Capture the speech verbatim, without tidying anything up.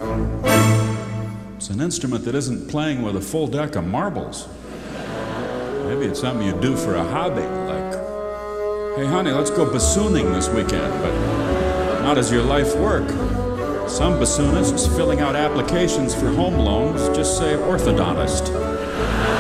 It's an instrument that isn't playing with a full deck of marbles. Maybe it's something you do for a hobby, like, hey honey, let's go bassooning this weekend, but not as your life work. Some bassoonists filling out applications for home loans just say orthodontist.